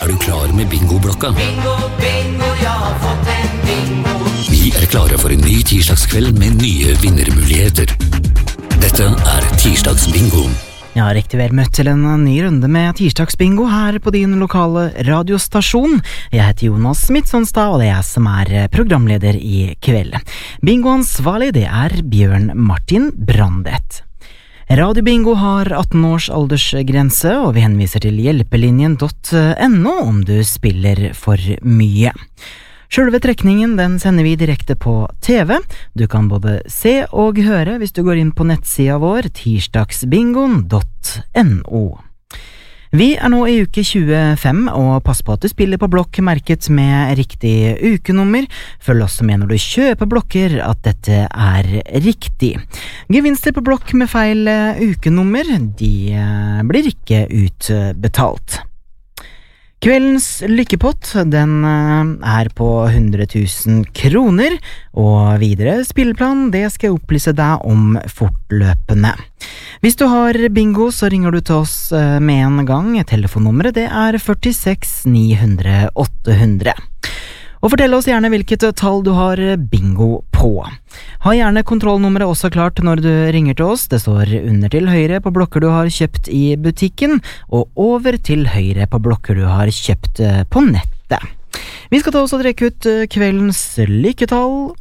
du klar med bingoblokka? Bingo, bingo, jeg har fått en bingo. Vi klare for en ny tirsdagskveld med nye vinnermuligheter. Dette tirsdagsbingo. Ja, riktig vel møtt til en ny runde med tirsdagsbingo her på din lokale radiostasjon. Jeg heter Jonas Midtsonstad, og det jeg som programleder i kveld. Bingoansvarlig, det Bjørn Martin Brandet. Radio-bingo har 18 års aldersgrense, og vi henviser til hjelpelinjen.no om du spiller for mye. Selve trekningen den sender vi direkte på TV. Du kan både se og høre hvis du går inn på nettsida vår tirsdagsbingoen.no. Vi nå i uke 25, og pass på at du spiller på blokk merket med riktig ukenummer. Følg også med når du kjøper blokker at dette riktig. Gevinster på blokk med feil ukenummer, de blir ikke utbetalt. Kveldens lykkepott, den på 100 000 kroner, og videre spilleplan, det skal jeg opplyse deg om fortløpende. Hvis du har bingo, så ringer du til oss med en gang. Telefonnummeret, det 46 900 800. Og fortell oss gjerne hvilket tall du har bingo på. Ha gjerne kontrollnummeret også klart når du ringer til oss. Det står under til høyre på blokker du har kjøpt i butikken, og over til høyre på blokker du har kjøpt på nettet. Vi skal ta oss og trekke ut kveldens lykketall.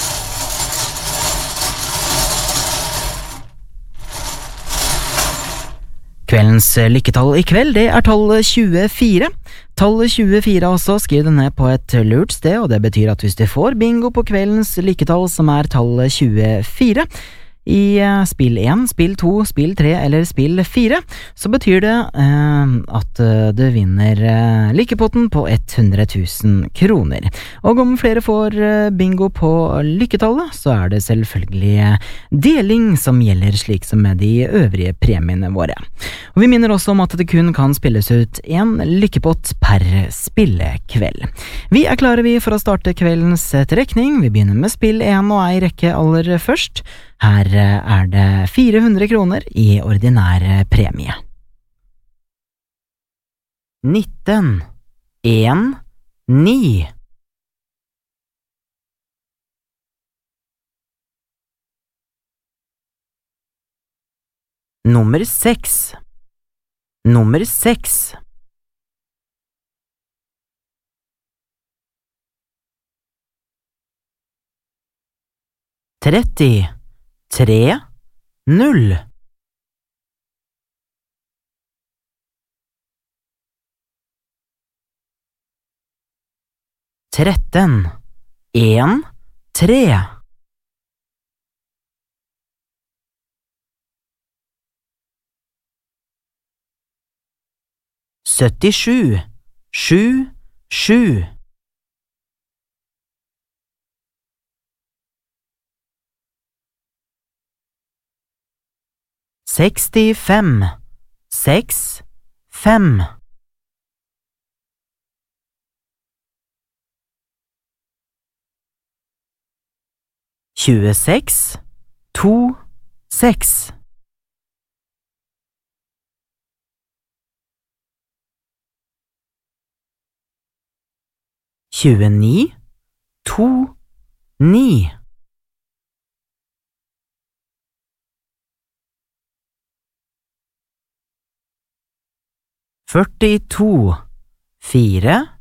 Kveldens lykketall i kveld, det tallet 24. Tallet 24 også, skriv det ned på et lurt sted, og det betyr at hvis du får bingo på kveldens lykketall som tallet 24, i spill 1, spill 2, spill 3 eller spill 4, så betyr det at du vinner lykkepotten på 100 000 kroner. Og om flere får bingo på lykketallet, så det selvfølgelig deling som gjelder slik som med de øvrige premiene våre. Og vi minner også om at det kun kan spilles ut en lykkepott per spillekveld. Vi klare for å starte kveldens trekning. Vi begynner med spill 1 og ei rekke aller først. Her det 400 kroner i ordinær premie. 19 1 9 Nummer 6 Nummer 6 30 3 0 13 1 3 77 7 7 65 6 5 26 2 6 29 2 9 42 4